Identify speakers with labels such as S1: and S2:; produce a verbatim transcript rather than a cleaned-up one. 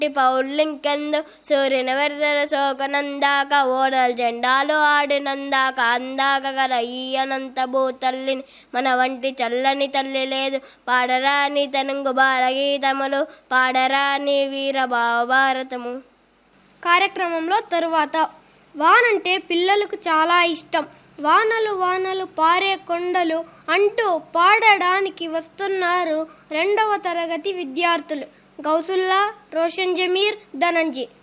S1: పౌర్లింకెందు సూర్యుని వెర్దర సోకనందాక ఓడల జెండాలు ఆడినందాక అందాక గల ఈ అనంత భూతల్లిని మన వంటి చల్లని తల్లి లేదు. పాడరాని తెనుగు బాలగీతములు పాడరాని వీరభావ భారతము.
S2: కార్యక్రమంలో తరువాత వానంటే పిల్లలకు చాలా ఇష్టం. వానలు వానలు పారే కొండలు అంటూ పాడడానికి వస్తున్నారు రెండవ తరగతి విద్యార్థులు గౌసుల్లా, రోషన్ జమీర్, ధనంజీ.